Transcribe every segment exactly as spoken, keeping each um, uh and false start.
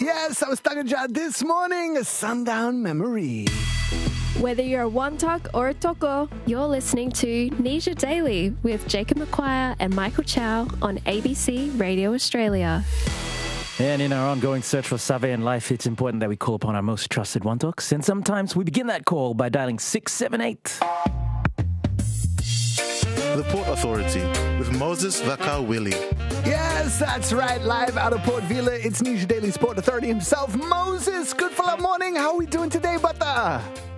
Yes, I was Takaja this morning, a sundown memory. Whether you're a Wantok or a Toko, you're listening to Nisha Daily with Jacob McQuire and Michael Chow on A B C Radio Australia. And in our ongoing search for Save in life, it's important that we call upon our most trusted Wantoks. And sometimes we begin that call by dialing six seven eight. The Port Authority with Moses Vakawili. Yes, that's right. Live out of Port Vila, it's Nisha Daily Sport Authority himself, Moses. Good for the morning. How are we doing today, Bata?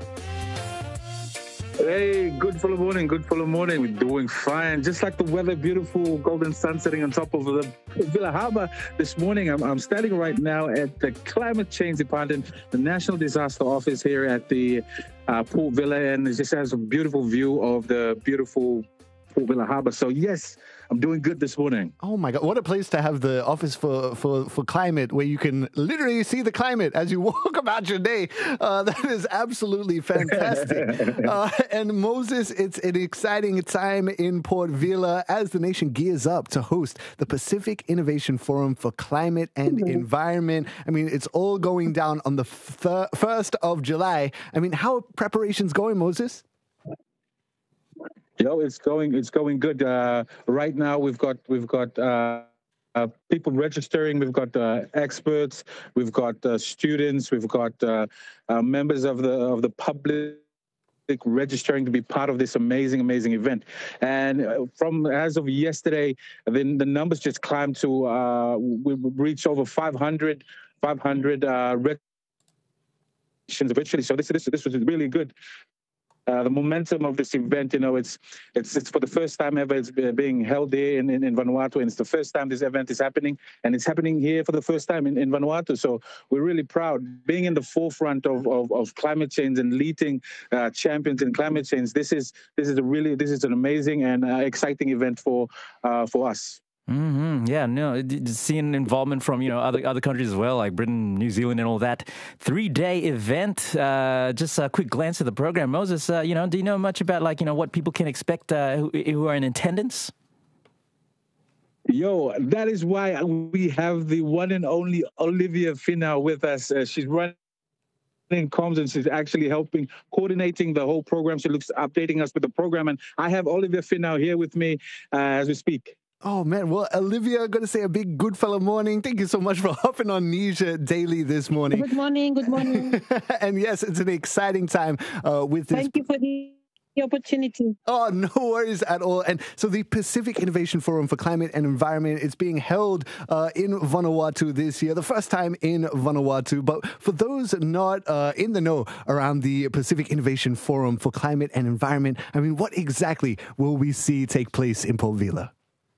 Hey, good full of morning, good full of morning. We're doing fine. Just like the weather, beautiful golden sun setting on top of the Villa Harbour this morning. I'm, I'm standing right now at the Climate Change Department, the National Disaster Office here at the uh, Port Villa, and it just has a beautiful view of the beautiful Port Vila Harbour. So yes, I'm doing good this morning. Oh my God, what a place to have the Office for, for, for Climate, where you can literally see the climate as you walk about your day. Uh, that is absolutely fantastic. uh, and Moses, it's an exciting time in Port Vila as the nation gears up to host the Pacific Innovation Forum for Climate and mm-hmm. Environment. I mean, it's all going down on the fir- first of July. I mean, how are preparations going, Moses? You know, it's going. It's going good. Uh, right now, we've got we've got uh, uh, people registering. We've got uh, experts. We've got uh, students. We've got uh, uh, members of the of the public registering to be part of this amazing, amazing event. And from as of yesterday, then the numbers just climbed to uh, we reached over five hundred, five hundred uh, registrations virtually. So this this this was really good. Uh, the momentum of this event, you know, it's it's it's for the first time ever it's being held here in, in, in Vanuatu, and it's the first time this event is happening, and it's happening here for the first time in, in Vanuatu. So we're really proud being in the forefront of of, of climate change and leading uh, champions in climate change. This is this is a really this is an amazing and uh, exciting event for uh, for us. Mm-hmm. Yeah, no, seeing involvement from, you know, other other countries as well, like Britain, New Zealand and all that. Three-day event. Uh, just a quick glance at the program. Moses, uh, you know, do you know much about, like, you know, what people can expect uh, who, who are in attendance? Yo, that is why we have the one and only Olivia Finau with us. Uh, she's running comms and she's actually helping coordinating the whole program. She looks updating us with the program. And I have Olivia Finau here with me uh, as we speak. Oh, man. Well, Olivia, I'm going to say a big good fellow morning. Thank you so much for hopping on Nisha Daily this morning. Good morning. Good morning. And yes, it's an exciting time uh, with this. Thank you for the opportunity. Oh, no worries at all. And so the Pacific Innovation Forum for Climate and Environment is being held uh, in Vanuatu this year, the first time in Vanuatu. But for those not uh, in the know around the Pacific Innovation Forum for Climate and Environment, I mean, what exactly will we see take place in Port Vila?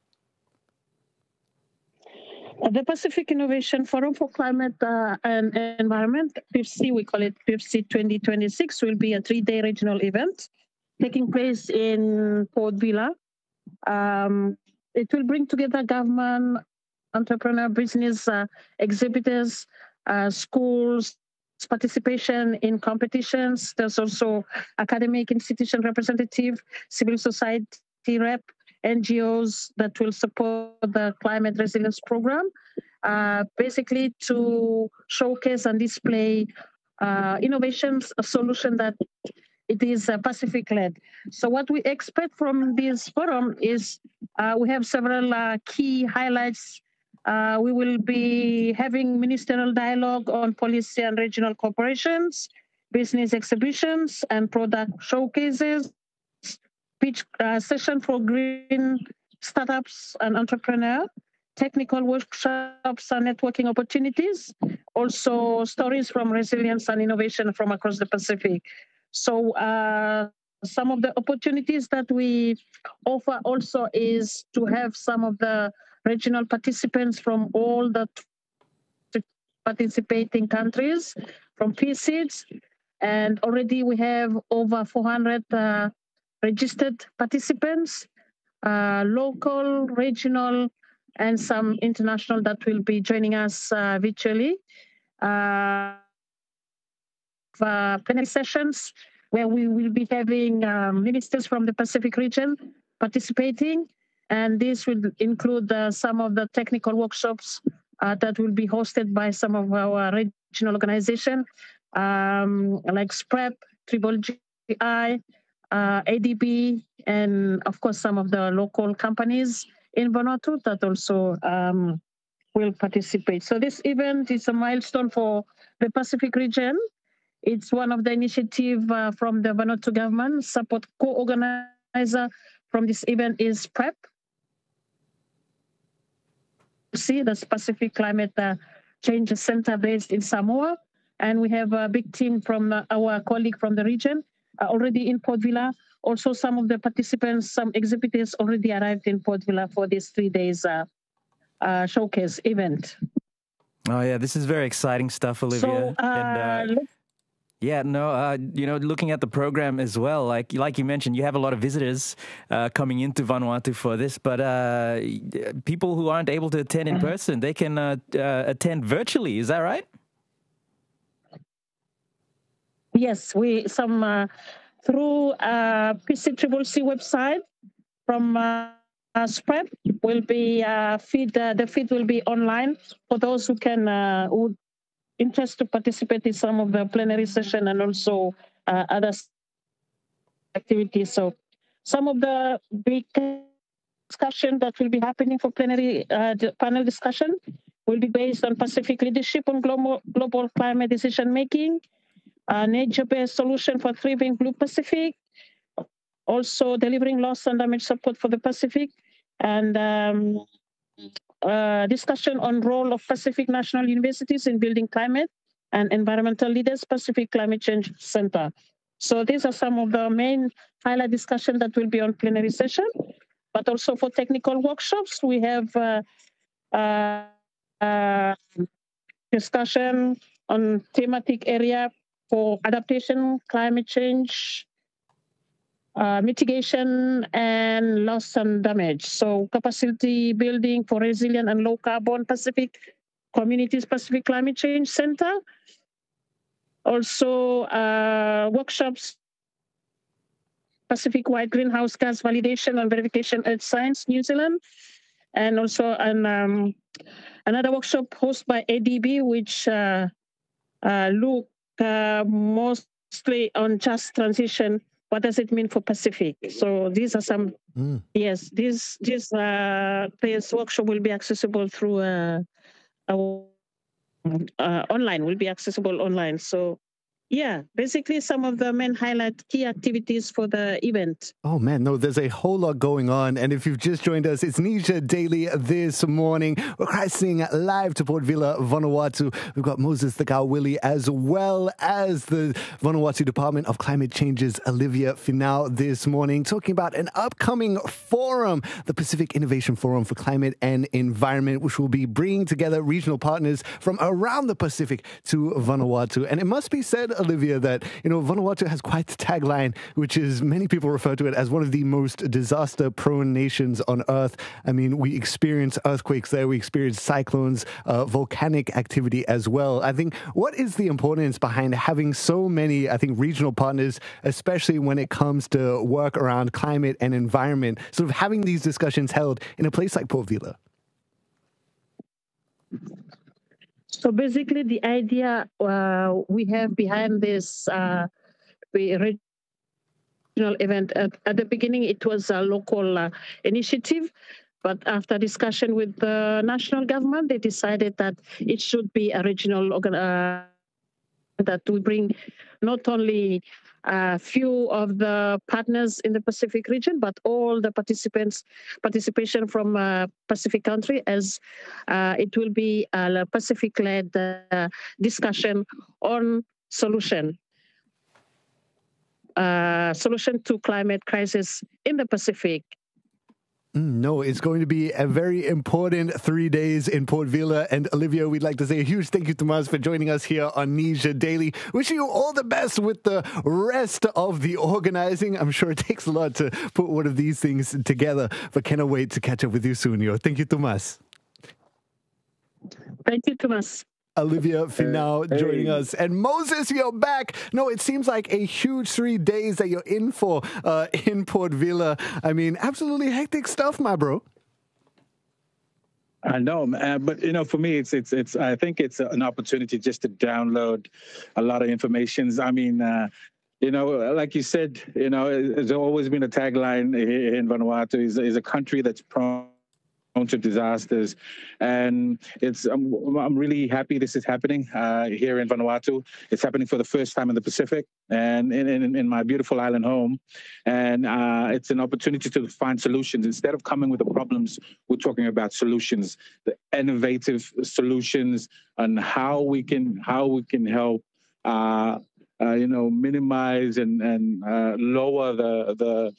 The Pacific Innovation Forum for Climate uh, and Environment, P I F C, we call it P I F C twenty twenty-six, will be a three-day regional event taking place in Port Vila. Um, it will bring together government, entrepreneur, business uh, exhibitors, uh, schools, participation in competitions. There's also academic institution representative, civil society rep, N G Os that will support the climate resilience program, uh, basically to showcase and display uh, innovations, a solution that it is uh, Pacific-led. So what we expect from this forum is uh, we have several uh, key highlights. Uh, we will be having ministerial dialogue on policy and regional cooperations, business exhibitions and product showcases, pitch uh, session for green startups and entrepreneurs, technical workshops and networking opportunities, also stories from resilience and innovation from across the Pacific. So uh, some of the opportunities that we offer also is to have some of the regional participants from all the participating countries from P C I D S, and already we have over four hundred uh, registered participants, uh, local, regional, and some international that will be joining us uh, virtually. Uh, uh, plenary sessions where we will be having um, ministers from the Pacific region participating, and this will include uh, some of the technical workshops uh, that will be hosted by some of our regional organizations um, like SPREP, Triple G I, uh, A D B, and of course some of the local companies in Vanuatu that also um, will participate. So this event is a milestone for the Pacific region. It's one of the initiatives uh, from the Vanuatu government. Support co-organizer from this event is PrEP. See the Pacific Climate uh, Change Center based in Samoa. And we have a big team from uh, our colleague from the region uh, already in Port Vila. Also, some of the participants, some exhibitors already arrived in Port Vila for this three days uh, uh, showcase event. Oh, yeah, this is very exciting stuff, Olivia. So, uh, and, uh, yeah, no, uh, you know, looking at the program as well, like like you mentioned, you have a lot of visitors uh, coming into Vanuatu for this, but uh, people who aren't able to attend in person, they can uh, uh, attend virtually. Is that right? Yes, we some uh, through uh, P C C C website from uh, uh, SPREP will be uh, feed. Uh, the feed will be online for those who can uh, who interest to participate in some of the plenary session and also uh, other activities. So some of the big discussion that will be happening for plenary uh, panel discussion will be based on Pacific leadership on global, global climate decision making, uh, nature-based solution for thriving Blue Pacific, also delivering loss and damage support for the Pacific, and um, Uh, discussion on role of Pacific national universities in building climate and environmental leaders, Pacific Climate Change Center. So these are some of the main highlight discussion that will be on plenary session, but also for technical workshops, we have uh, uh, uh, discussion on thematic area for adaptation, climate change, Uh, mitigation and loss and damage. So capacity building for resilient and low carbon Pacific communities, Pacific Climate Change Center. Also uh, workshops, Pacific-wide greenhouse gas validation and verification earth science, New Zealand. And also an, um, another workshop hosted by A D B, which uh, uh, look uh, mostly on just transition. What does it mean for Pacific? So these are some, mm. yes, this this uh, this workshop will be accessible through uh, our, uh, online, will be accessible online. So yeah, basically some of the main highlight key activities for the event. Oh man, no, there's a whole lot going on. And if you've just joined us, it's Nisha Daily this morning. We're crossing live to Port Vila, Vanuatu. We've got Moses Vakauwili as well as the Vanuatu Department of Climate Change's Olivia Finau this morning, talking about an upcoming forum, the Pacific Innovation Forum for Climate and Environment, which will be bringing together regional partners from around the Pacific to Vanuatu. And it must be said, Olivia, that, you know, Vanuatu has quite the tagline, which is many people refer to it as one of the most disaster-prone nations on Earth. I mean, we experience earthquakes there, we experience cyclones, uh, volcanic activity as well. I think, what is the importance behind having so many, I think, regional partners, especially when it comes to work around climate and environment, sort of having these discussions held in a place like Port Vila? So basically, the idea uh, we have behind this uh, regional event, at, at the beginning, it was a local uh, initiative. But after discussion with the national government, they decided that it should be a regional organ, uh, that we bring not only a few of the partners in the Pacific region, but all the participants, participation from uh, Pacific country, as uh, it will be a Pacific-led uh, discussion on solution, uh, solution to climate crisis in the Pacific. No, it's going to be a very important three days in Port Vila. And Olivia, we'd like to say a huge thank you to Maz for joining us here on Nisha Daily. Wishing you all the best with the rest of the organizing. I'm sure it takes a lot to put one of these things together, but cannot wait to catch up with you soon. Yo. Thank you, Tomas. Thank you, Tomas. Olivia Finau hey. joining us. And Moses, you're back. No, it seems like a huge three days that you're in for uh, in Port Vila. I mean, absolutely hectic stuff, my bro. I know, uh, but you know, for me, it's it's it's. I think it's an opportunity just to download a lot of information. I mean, uh, you know, like you said, you know, there's always been a tagline here in Vanuatu: is is a country that's prone to disasters, and it's. I'm, I'm really happy this is happening uh, here in Vanuatu. It's happening for the first time in the Pacific, and in in, in my beautiful island home, and uh, it's an opportunity to find solutions instead of coming with the problems. We're talking about solutions, the innovative solutions, and how we can how we can help. Uh, uh, you know, minimize and and uh, lower the the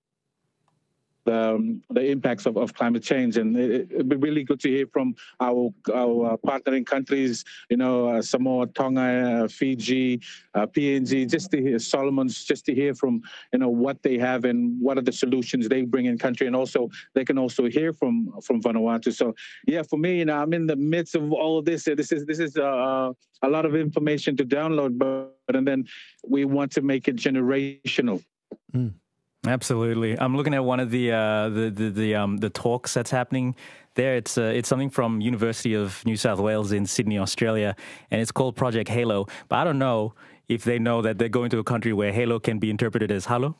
the, um, the impacts of, of climate change. And it, it'd be really good to hear from our our partnering countries, you know, uh, Samoa, Tonga, uh, Fiji, uh, P N G, just to hear Solomon's, just to hear from, you know, what they have and what are the solutions they bring in country. And also they can also hear from from Vanuatu. So yeah, for me, you know, I'm in the midst of all of this. This is this is uh, a lot of information to download, but and then we want to make it generational. Mm. Absolutely. I'm looking at one of the uh, the the the, um, the talks that's happening there. It's uh, it's something from University of New South Wales in Sydney, Australia, and it's called Project Halo. But I don't know if they know that they're going to a country where Halo can be interpreted as hello.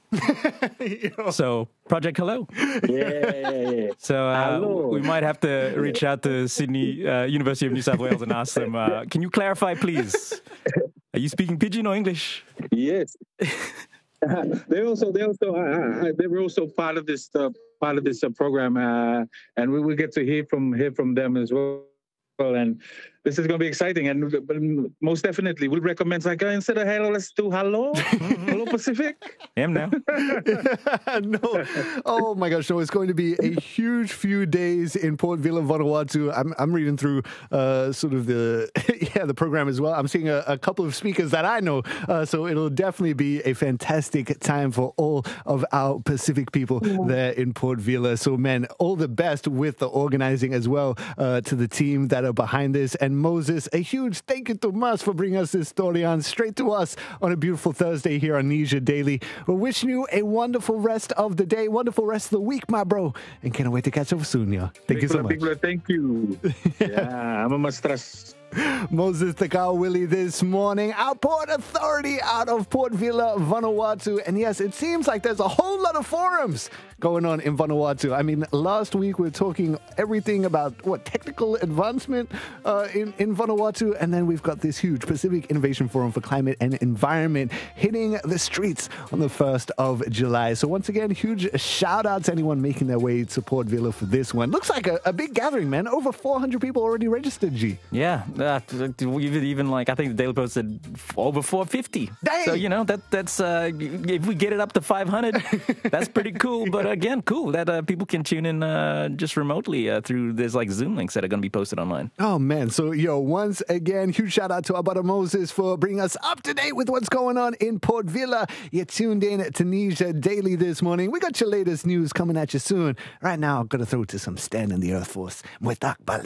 So Project Hello. Yeah, yeah, yeah. So uh, Hello. we might have to reach out to Sydney uh, University of New South Wales and ask them, uh, can you clarify, please? Are you speaking Pidgin or English? Yes. they also they also uh, uh, they were also part of this uh, part of this uh, program, uh, and we will get to hear from hear from them as well. And this is going to be exciting, and most definitely we'll recommend like uh, instead of hello, let's do hello, hello Pacific. Am now. No, oh my gosh! So it's going to be a huge few days in Port Vila, Vanuatu. I'm I'm reading through uh, sort of the yeah the program as well. I'm seeing a, a couple of speakers that I know, uh, so it'll definitely be a fantastic time for all of our Pacific people yeah. there in Port Vila. So man, all the best with the organizing as well uh, to the team that are behind this. And Moses, a huge thank you to Mas for bringing us this story on straight to us on a beautiful Thursday here on Nesia Daily. We're wishing you a wonderful rest of the day, wonderful rest of the week, my bro, and can't wait to catch up soon, yeah. Thank big you so much. Big thank you. Yeah, I'm a mastras. Moses Takao-Willie this morning, our Port Authority out of Port Vila, Vanuatu. And yes, it seems like there's a whole lot of forums going on in Vanuatu. I mean, last week we were talking everything about, what, technical advancement uh, in, in Vanuatu. And then we've got this huge Pacific Innovation Forum for Climate and Environment hitting the streets on the first of July. So once again, huge shout out to anyone making their way to Port Vila for this one. Looks like a, a big gathering, man. Over four hundred people already registered, G. Yeah. Uh, even, even like I think the Daily Post said over four hundred fifty. Dang. So you know that that's uh, if we get it up to five hundred, that's pretty cool. But again, cool that uh, people can tune in uh, just remotely uh, through there's like Zoom links that are going to be posted online. Oh man! So yo, once again, huge shout out to our brother Moses for bringing us up to date with what's going on in Port Vila. You tuned in to Nesia Daily this morning. We got your latest news coming at you soon. Right now, I'm gonna throw to some Stand in the Earth Force. Muitak Bale.